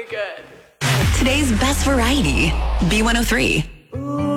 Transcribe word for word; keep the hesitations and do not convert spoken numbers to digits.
really good. Today's best variety, B one oh three.